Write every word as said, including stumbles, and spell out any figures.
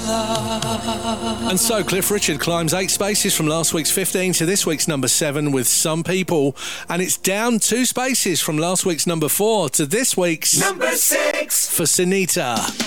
And so Cliff Richard climbs eight spaces from last week's fifteen to this week's number seven with Some People, and it's down two spaces from last week's number four to this week's number six for Sunita.